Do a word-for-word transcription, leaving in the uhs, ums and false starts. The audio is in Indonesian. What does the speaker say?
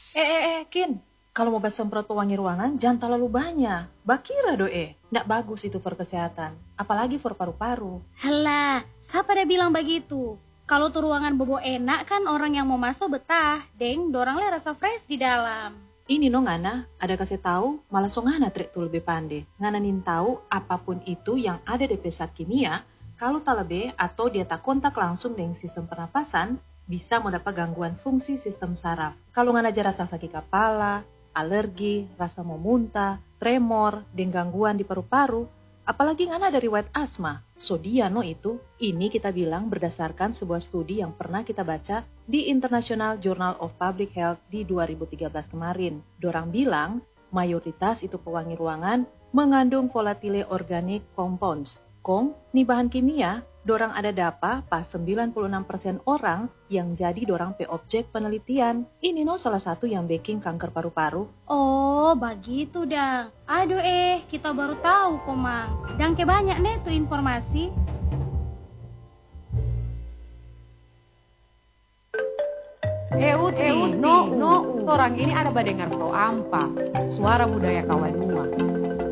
Eh, eh, eh, Kin. Kalau mau semprot pewangi ruangan, jangan terlalu banyak. Bakira doe. Nggak bagus itu for kesehatan. Apalagi for paru-paru. Halah, siapa dia bilang begitu? Kalau tuh ruangan bobo enak kan orang yang mau masuk betah. Deng, dorang le rasa fresh di dalam. Ini no ngana, ada kasih tahu, malah so ngana trik tuh lebih pandai. Ngana nin tahu apapun itu yang ada di pesat kimia, kalau tak lebih atau dia tak kontak langsung dengan sistem pernapasan, bisa mendapat gangguan fungsi sistem saraf. Kalau ngana aja rasa sakit kepala, alergi, rasa mau muntah, tremor, dan gangguan di paru-paru, apalagi ngana dari riwayat asma. So dia no itu, ini kita bilang berdasarkan sebuah studi yang pernah kita baca di International Journal of Public Health di dua ribu tiga belas kemarin. Dorang bilang, mayoritas itu pewangi ruangan mengandung volatile organic compounds. Kong, nih bahan kimia, dorang ada dapa pas sembilan puluh enam persen orang yang jadi dorang pe objek penelitian. Ini no salah satu yang bikin kanker paru-paru. Oh, begitu dah. Aduh eh, kita baru tahu kok, Mang. Dan ke banyak nih tuh informasi. Eh Uti, no, no, orang ini ada badengar pro ampa, suara budaya kawanua.